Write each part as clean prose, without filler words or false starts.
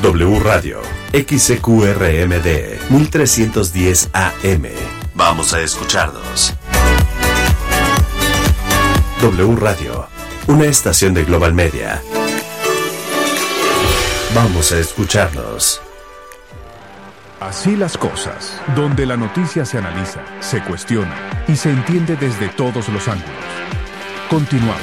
W Radio, XCQRMD, 1310 AM. Vamos a escucharnos. W Radio, una estación de Global Media. Vamos a escucharnos. Así las cosas, donde la noticia se analiza, se cuestiona y se entiende desde todos los ángulos. Continuamos.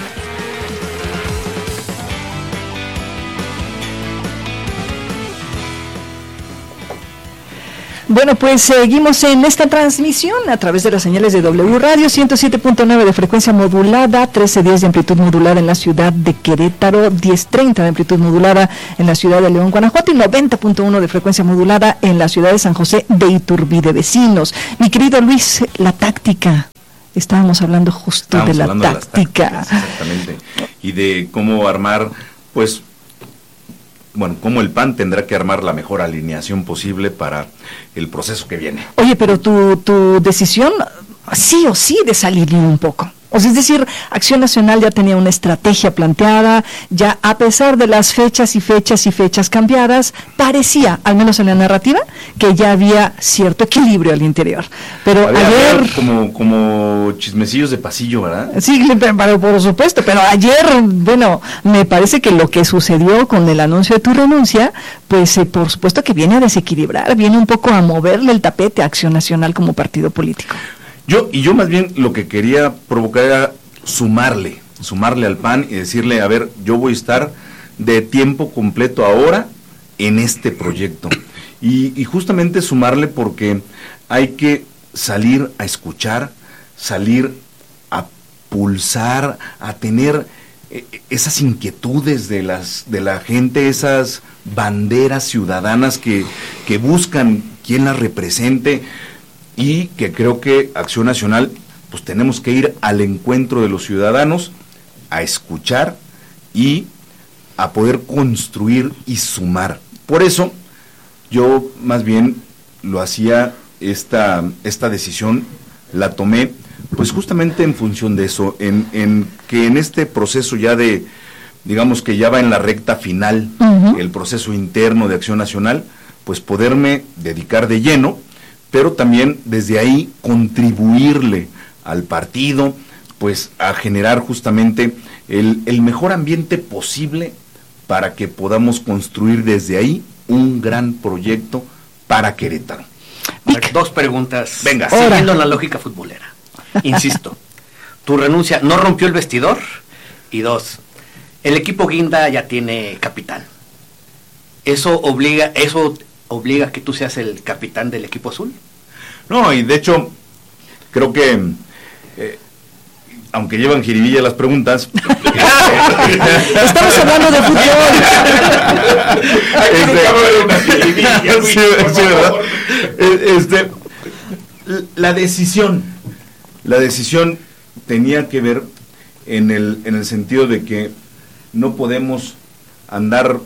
Bueno, pues seguimos en esta transmisión a través de las señales de W Radio, 107.9 de frecuencia modulada, 1310 de amplitud modulada en la ciudad de Querétaro, 1030 de amplitud modulada en la ciudad de León, Guanajuato, y 90.1 de frecuencia modulada en la ciudad de San José de Iturbide, vecinos. Mi querido Luis, la táctica. Estábamos hablando justo de la táctica. Exactamente. Y de cómo armar, pues, bueno, cómo el PAN tendrá que armar la mejor alineación posible para el proceso que viene. Oye, pero tu decisión, sí o sí, de salir un poco. O sea, es decir, Acción Nacional ya tenía una estrategia planteada, ya a pesar de las fechas cambiadas, parecía, al menos en la narrativa, que ya había cierto equilibrio al interior. Pero ayer... Como chismecillos de pasillo, ¿verdad? Sí, pero por supuesto, pero ayer, bueno, me parece que lo que sucedió con el anuncio de tu renuncia, pues por supuesto que viene a desequilibrar, viene un poco a moverle el tapete a Acción Nacional como partido político. Yo más bien lo que quería provocar era sumarle al PAN y decirle, a ver, yo voy a estar de tiempo completo ahora en este proyecto. Y justamente sumarle porque hay que salir a escuchar, salir a pulsar, a tener esas inquietudes de la gente, esas banderas ciudadanas que buscan quien las represente. Y que creo que Acción Nacional, pues tenemos que ir al encuentro de los ciudadanos, a escuchar y a poder construir y sumar. Por eso, yo más bien lo hacía, esta decisión la tomé, pues justamente en función de eso, en que en este proceso ya de, digamos que ya va en la recta final, el proceso interno de Acción Nacional, pues poderme dedicar de lleno, pero también desde ahí contribuirle al partido, pues a generar justamente el mejor ambiente posible para que podamos construir desde ahí un gran proyecto para Querétaro. Dos preguntas. Venga, siguiendo la lógica futbolera. Insisto, tu renuncia no rompió el vestidor. Y dos, el equipo Guinda ya tiene capitán. ¿Eso obliga a que tú seas el capitán del equipo azul? No, y de hecho, creo que, aunque llevan jiribilla las preguntas... Estamos hablando de fútbol. La decisión tenía que ver en el sentido de que no podemos andar...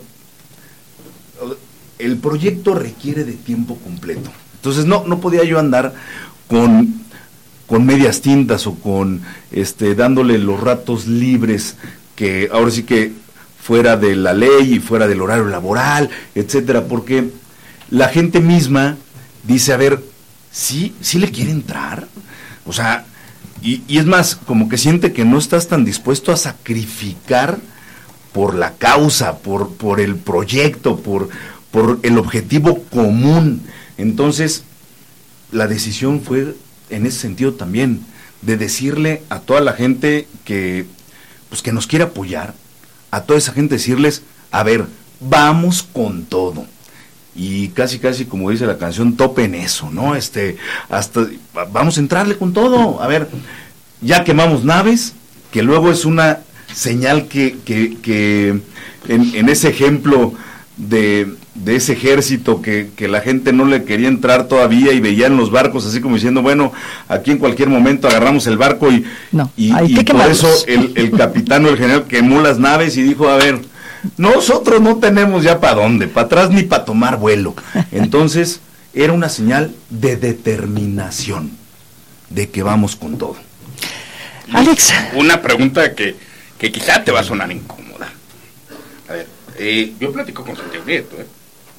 El proyecto requiere de tiempo completo. Entonces no podía yo andar con medias tintas o con dándole los ratos libres que ahora sí que fuera de la ley y fuera del horario laboral, etcétera, porque la gente misma dice, a ver, ¿sí le quiere entrar? O sea, y es más, como que siente que no estás tan dispuesto a sacrificar por la causa, por el proyecto, por el objetivo común. Entonces, la decisión fue en ese sentido también, de decirle a toda la gente que nos quiere apoyar, a toda esa gente decirles, a ver, vamos con todo. Y casi como dice la canción, topen eso, ¿no? Hasta vamos a entrarle con todo. A ver, ya quemamos naves, que luego es una señal que en ese ejemplo de ese ejército que la gente no le quería entrar todavía y veían los barcos así como diciendo, bueno, aquí en cualquier momento agarramos el barco y por eso el capitán o el general quemó las naves y dijo, a ver, nosotros no tenemos ya para dónde, para atrás ni para tomar vuelo. Entonces era una señal de determinación, de que vamos con todo. Alex. Una pregunta que quizá te va a sonar incómoda. A ver, yo platico con Santiago Nieto,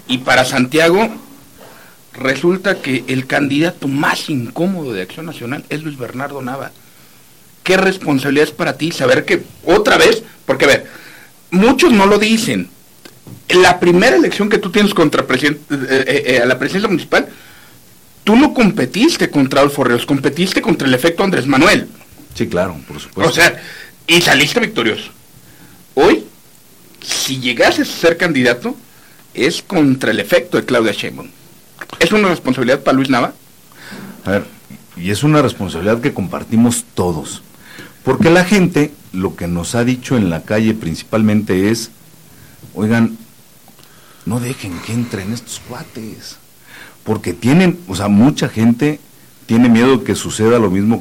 Y para Santiago, resulta que el candidato más incómodo de Acción Nacional es Luis Bernardo Nava. ¿Qué responsabilidad es para ti saber que otra vez, porque a ver, muchos no lo dicen, la primera elección que tú tienes contra a la presidencia municipal, tú no competiste contra Adolfo Ríos, competiste contra el efecto Andrés Manuel. Sí, claro, por supuesto. O sea, y saliste victorioso. Hoy, si llegases a ser candidato, es contra el efecto de Claudia Sheinbaum. ¿Es una responsabilidad para Luis Nava? A ver, y es una responsabilidad que compartimos todos. Porque la gente, lo que nos ha dicho en la calle principalmente es, oigan, no dejen que entren estos cuates. Porque tienen, o sea, mucha gente tiene miedo de que suceda lo mismo